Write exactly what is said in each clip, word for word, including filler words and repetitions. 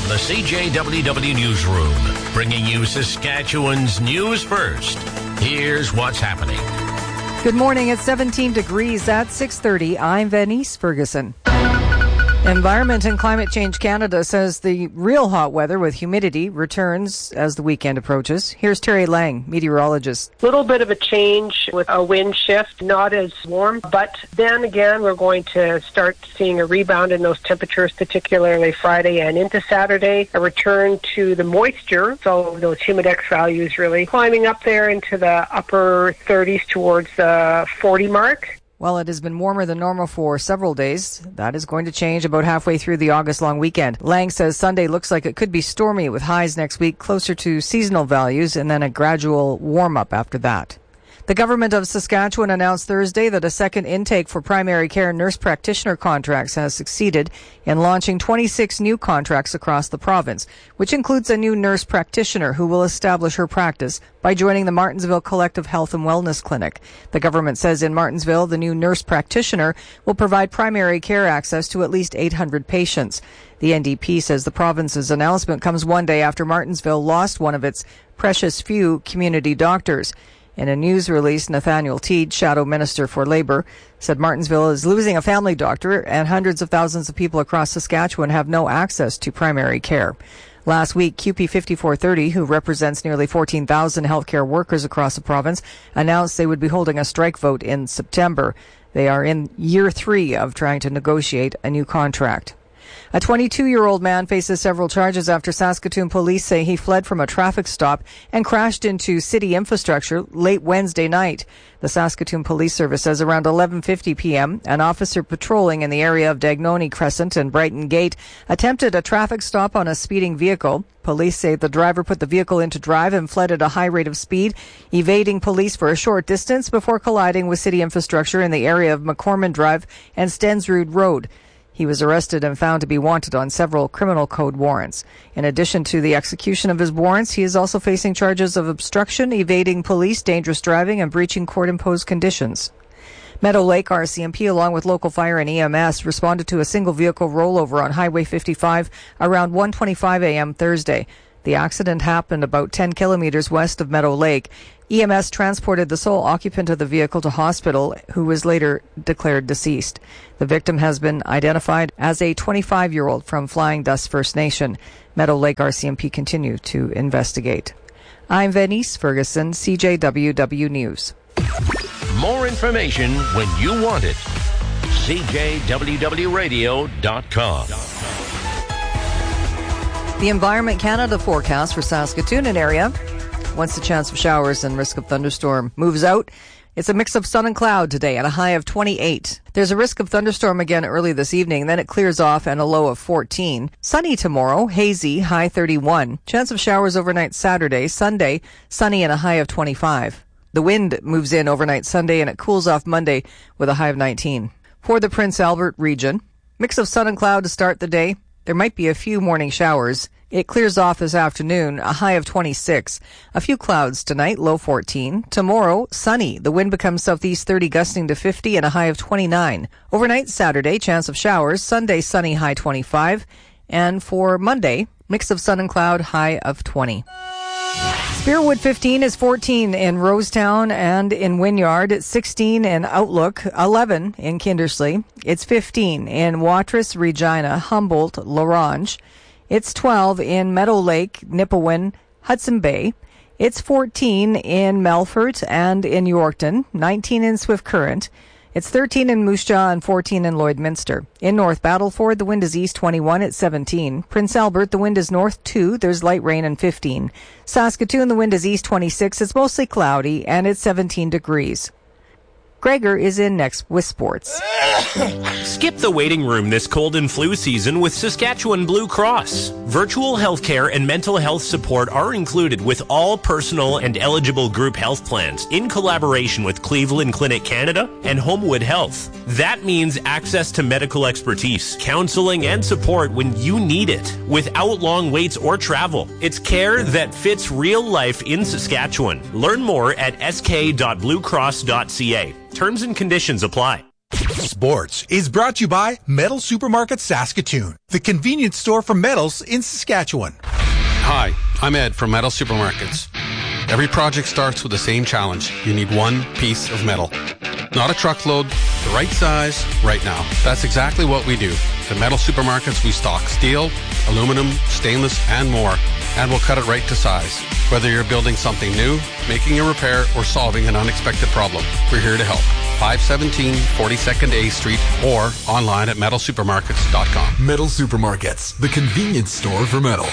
From the C J W W Newsroom, bringing you Saskatchewan's news first. Here's what's happening. Good morning. It's seventeen degrees at six thirty. I'm Venice Ferguson. Environment and Climate Change Canada says the real hot weather with humidity returns as the weekend approaches. Here's Terry Lang, meteorologist. A little bit of a change with a wind shift, not as warm, but then again we're going to start seeing a rebound in those temperatures, particularly Friday and into Saturday. A return to the moisture, so those humidex values really climbing up there into the upper thirties towards the forty mark. Well, it has been warmer than normal for several days. That is going to change about halfway through the August long weekend. Lang says Sunday looks like it could be stormy with highs next week closer to seasonal values and then a gradual warm-up after that. The government of Saskatchewan announced Thursday that a second intake for primary care nurse practitioner contracts has succeeded in launching twenty-six new contracts across the province, which includes a new nurse practitioner who will establish her practice by joining the Martensville Collective Health and Wellness Clinic. The government says in Martensville, the new nurse practitioner will provide primary care access to at least eight hundred patients. The N D P says the province's announcement comes one day after Martensville lost one of its precious few community doctors. In a news release, Nathaniel Teed, Shadow Minister for Labour, said Martensville is losing a family doctor and hundreds of thousands of people across Saskatchewan have no access to primary care. Last week, Q P fifty-four thirty, who represents nearly fourteen thousand healthcare workers across the province, announced they would be holding a strike vote in September. They are in year three of trying to negotiate a new contract. A twenty-two-year-old man faces several charges after Saskatoon police say he fled from a traffic stop and crashed into city infrastructure late Wednesday night. The Saskatoon Police Service says around eleven fifty p.m., an officer patrolling in the area of Dagnoni Crescent and Brighton Gate attempted a traffic stop on a speeding vehicle. Police say the driver put the vehicle into drive and fled at a high rate of speed, evading police for a short distance before colliding with city infrastructure in the area of McCormick Drive and Stensrud Road. He was arrested and found to be wanted on several criminal code warrants. In addition to the execution of his warrants, he is also facing charges of obstruction, evading police, dangerous driving, and breaching court-imposed conditions. Meadow Lake R C M P, along with local fire and E M S, responded to a single vehicle rollover on Highway fifty-five around one twenty-five a.m. Thursday. The accident happened about ten kilometers west of Meadow Lake. E M S transported the sole occupant of the vehicle to hospital, who was later declared deceased. The victim has been identified as a twenty-five-year-old from Flying Dust First Nation. Meadow Lake R C M P continue to investigate. I'm Venice Ferguson, C J W W News. More information when you want it. C J W W radio dot com. The Environment Canada forecast for Saskatoon and area. Once the chance of showers and risk of thunderstorm moves out, it's a mix of sun and cloud today at a high of twenty-eight. There's a risk of thunderstorm again early this evening, then it clears off and a low of fourteen. Sunny tomorrow, hazy, high thirty-one. Chance of showers overnight Saturday. Sunday, sunny and a high of twenty-five. The wind moves in overnight Sunday and it cools off Monday with a high of nineteen. For the Prince Albert region, mix of sun and cloud to start the day. There might be a few morning showers. It clears off this afternoon, a high of twenty-six. A few clouds tonight, low fourteen. Tomorrow, sunny. The wind becomes southeast thirty, gusting to fifty, and a high of twenty-nine. Overnight Saturday, chance of showers. Sunday, sunny, high twenty-five. And for Monday, mix of sun and cloud, high of twenty. Spearwood fifteen is fourteen in Rosetown and in Wynyard. It's sixteen in Outlook, eleven in Kindersley. It's fifteen in Watrous, Regina, Humboldt, Larange. It's twelve in Meadow Lake, Nipawin, Hudson Bay. It's fourteen in Melfort and in Yorkton, nineteen in Swift Current. It's thirteen in Moose Jaw and fourteen in Lloydminster. In North Battleford, the wind is east twenty-one at seventeen. Prince Albert, the wind is north two. There's light rain and fifteen. Saskatoon, the wind is east twenty-six. It's mostly cloudy and it's seventeen degrees. Gregor is in next with sports. Skip the waiting room this cold and flu season with Saskatchewan Blue Cross. Virtual healthcare and mental health support are included with all personal and eligible group health plans in collaboration with Cleveland Clinic Canada and Homewood Health. That means access to medical expertise, counseling, and support when you need it without long waits or travel. It's care that fits real life in Saskatchewan. Learn more at s k dot blue cross dot c a. Terms and conditions apply. Sports is brought to you by Metal Supermarket Saskatoon, the convenience store for metals in Saskatchewan. Hi, I'm Ed from Metal Supermarkets. Every project starts with the same challenge. You need one piece of metal. Not a truckload, the right size, right now. That's exactly what we do. At Metal Supermarkets, we stock steel, aluminum, stainless, and more, and we'll cut it right to size. Whether you're building something new, making a repair, or solving an unexpected problem, we're here to help. five seventeen forty-second A Street or online at metal supermarkets dot com. Metal Supermarkets, the convenience store for metal.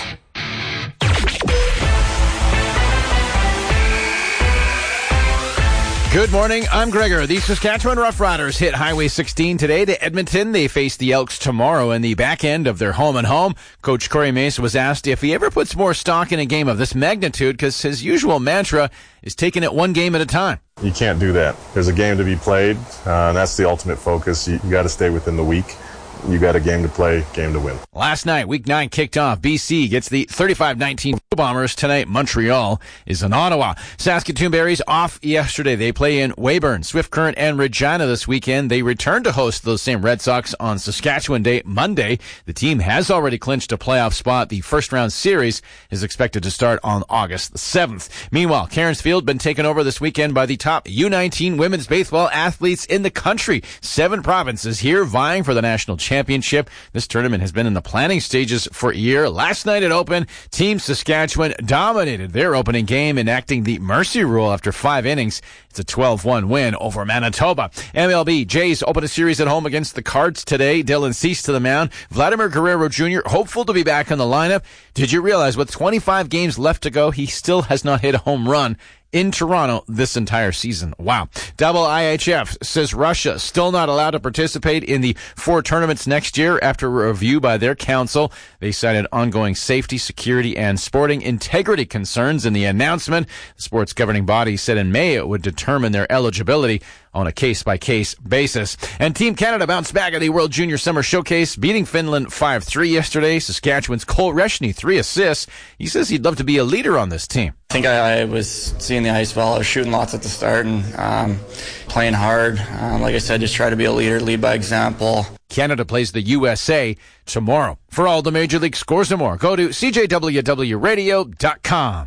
Good morning, I'm Gregor. The Saskatchewan Roughriders hit Highway sixteen today to Edmonton. They face the Elks tomorrow in the back end of their home and home. Coach Corey Mace was asked if he ever puts more stock in a game of this magnitude because his usual mantra is taking it one game at a time. You can't do that. There's a game to be played, uh, and that's the ultimate focus. You, you got to stay within the week. You got a game to play, game to win. Last night, week nine kicked off. B C gets the thirty-five nineteen Bombers. Tonight, Montreal is in Ottawa. Saskatoon Berries off yesterday. They play in Weyburn, Swift Current, and Regina this weekend. They return to host those same Red Sox on Saskatchewan Day, Monday. The team has already clinched a playoff spot. The first round series is expected to start on August the seventh. Meanwhile, Cairnsfield been taken over this weekend by the top U nineteen women's baseball athletes in the country. Seven provinces here vying for the national championship. This tournament has been in the planning stages for a year. Last night it opened. Team Saskatchewan dominated their opening game, enacting the mercy rule after five innings. It's a twelve one win over Manitoba. M L B, Jays open a series at home against the Cards today. Dylan Cease to the mound. Vladimir Guerrero Junior hopeful to be back in the lineup. Did you realize with twenty-five games left to go, he still has not hit a home run in Toronto this entire season? Wow. Double I H F says Russia still not allowed to participate in the four tournaments next year after a review by their council. They cited ongoing safety, security, and sporting integrity concerns in the announcement. The sports governing body said in May it would determine their eligibility on a case-by-case basis. And Team Canada bounced back at the World Junior Summer Showcase, beating Finland five three yesterday. Saskatchewan's Cole Reshny, three assists. He says he'd love to be a leader on this team. I think I, I was seeing the ice well. I was shooting lots at the start and um, playing hard. Um, like I said, just try to be a leader, lead by example. Canada plays the U S A tomorrow. For all the Major League scores and more, go to C J W W radio dot com.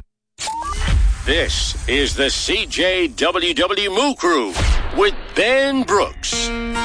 This is the C J W W Moo Crew with Ben Brooks.